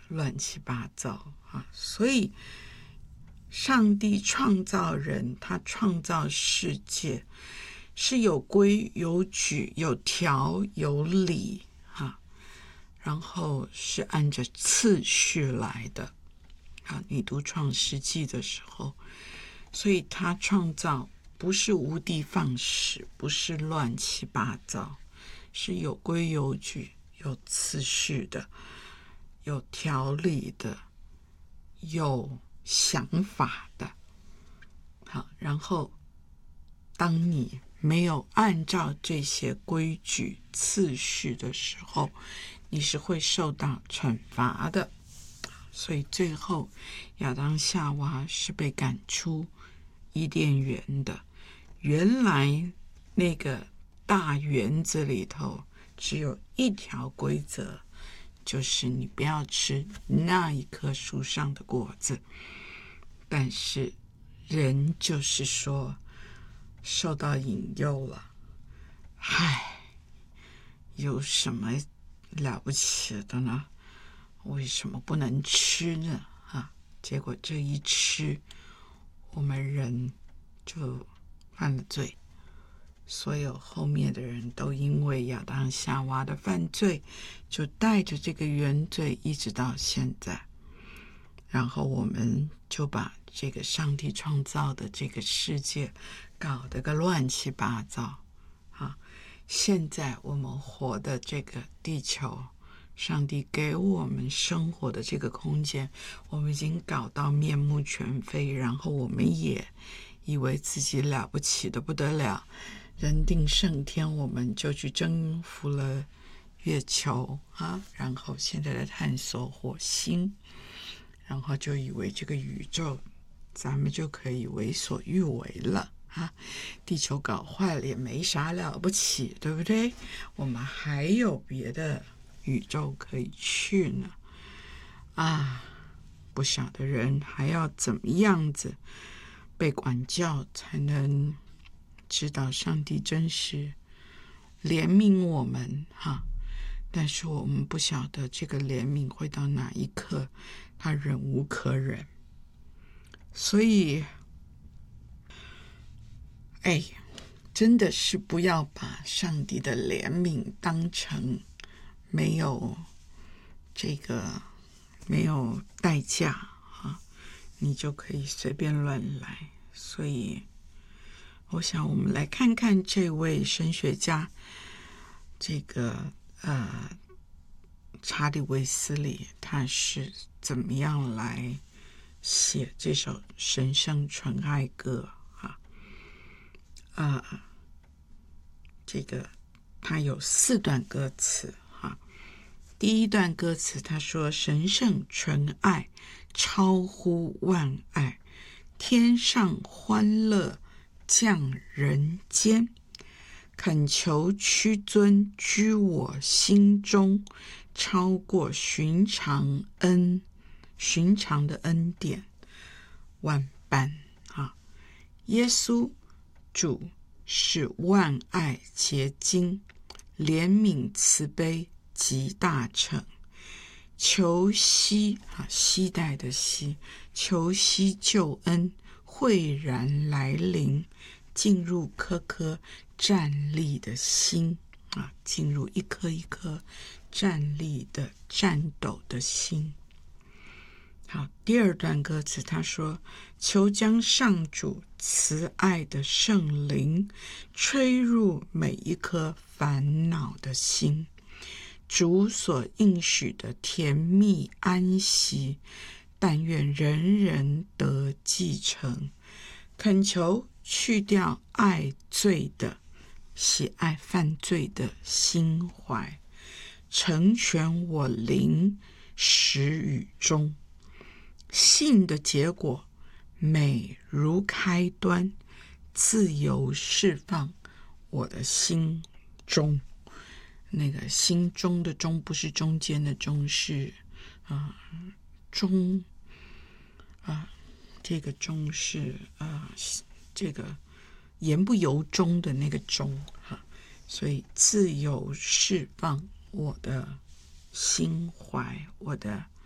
乱七八糟啊。所以上帝创造人，他创造世界是有规有矩、有条有理啊，然后是按着次序来的啊。你读创世纪的时候，所以他创造不是无的放矢，不是乱七八糟，是有规有矩、有次序的，有条理的，有想法的。好，然后当你没有按照这些规矩次序的时候，你是会受到惩罚的。所以最后亚当夏娃是被赶出伊甸园的。原来那个大园子里头只有一条规则，就是你不要吃那一棵树上的果子。但是人就是说受到引诱了，有什么了不起的呢？为什么不能吃呢？结果这一吃，我们人就犯了罪。所有后面的人都因为亚当夏娃的犯罪，就带着这个原罪一直到现在。然后我们就把这个上帝创造的这个世界搞得个乱七八糟啊！现在我们活的这个地球，上帝给我们生活的这个空间，我们已经搞到面目全非，然后我们也以为自己了不起的不得了，人定胜天，我们就去征服了月球啊，然后现在在探索火星，然后就以为这个宇宙咱们就可以为所欲为了啊！地球搞坏了也没啥了不起，对不对？我们还有别的宇宙可以去呢啊！不晓得人还要怎么样子被管教才能知道上帝真是怜悯我们哈。但是我们不晓得这个怜悯会到哪一刻，他忍无可忍。所以真的是不要把上帝的怜悯当成没有代价啊，你就可以随便乱来。所以我想我们来看看这位神学家，这个查理卫斯理，他是怎么样来写这首神圣纯爱歌这个他有4段歌词第一段歌词他说：神圣纯爱超乎万爱，天上欢乐降人间，恳求屈尊居我心中，超过寻常的恩典万般耶稣主是万爱结晶，怜悯慈悲极大成，求惜期待的惜，求惜救恩慧然来临，进入颗颗站立的心进入一颗一颗站立的战斗的心。好，第二段歌词他说：求将上主慈爱的圣灵吹入每一颗烦恼的心，主所应许的甜蜜安息，但愿人人得继承，恳求去掉爱罪的喜爱犯罪的心怀，成全我灵始与终，信的结果美如开端，自由释放我的心中。那个心中的中不是中间的中，是中这个中是这个言不由衷的那个中所以自由释放我的心怀，我的